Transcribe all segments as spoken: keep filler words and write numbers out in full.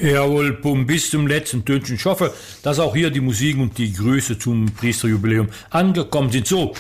Jawohl, Pum, bis zum letzten Tönchen. Ich hoffe, dass auch hier die Musik und die Grüße zum Priesterjubiläum angekommen sind. So,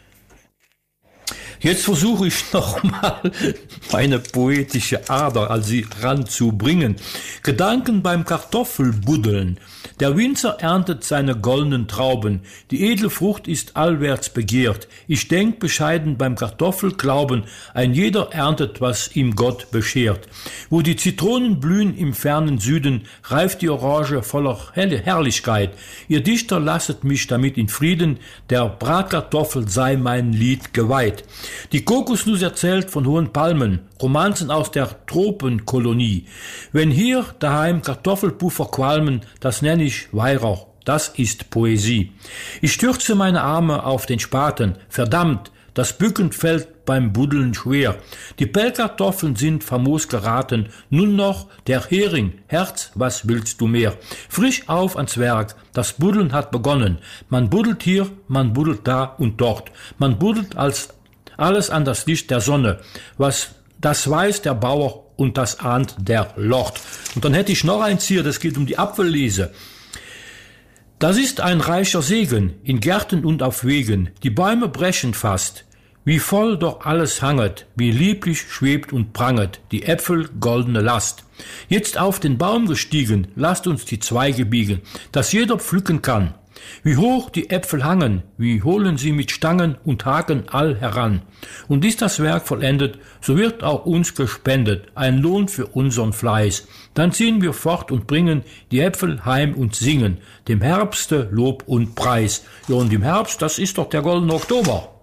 jetzt versuche ich nochmal meine poetische Ader an Sie ranzubringen. Gedanken beim Kartoffelbuddeln. Der Winzer erntet seine goldenen Trauben. Die edle Frucht ist allwärts begehrt. Ich denk bescheiden beim Kartoffelglauben. Ein jeder erntet, was ihm Gott beschert. Wo die Zitronen blühen im fernen Süden, reift die Orange voller helle Herrlichkeit. Ihr Dichter lasset mich damit in Frieden, der Bratkartoffel sei mein Lied geweiht. Die Kokosnuss erzählt von hohen Palmen, Romanzen aus der Tropenkolonie. Wenn hier daheim Kartoffelpuffer qualmen, das nenn ich Weihrauch, das ist Poesie. Ich stürze meine Arme auf den Spaten, verdammt, das Bücken fällt beim Buddeln schwer. Die Pellkartoffeln sind famos geraten, nun noch der Hering, Herz, was willst du mehr? Frisch auf ans Werk, das Buddeln hat begonnen. Man buddelt hier, man buddelt da und dort. Man buddelt als alles an das Licht der Sonne. Was das weiß der Bauer und das ahnt der Lord. Und dann hätte ich noch eins hier, das geht um die Apfellese. Das ist ein reicher Segen in Gärten und auf Wegen. Die Bäume brechen fast. Wie voll doch alles hanget, wie lieblich schwebt und pranget die Äpfel goldene Last. Jetzt auf den Baum gestiegen, lasst uns die Zweige biegen, dass jeder pflücken kann. Wie hoch die Äpfel hangen, wie holen sie mit Stangen und Haken all heran. Und ist das Werk vollendet, so wird auch uns gespendet, ein Lohn für unseren Fleiß. Dann ziehen wir fort und bringen die Äpfel heim und singen, dem Herbste Lob und Preis. Ja, und im Herbst, das ist doch der goldene Oktober.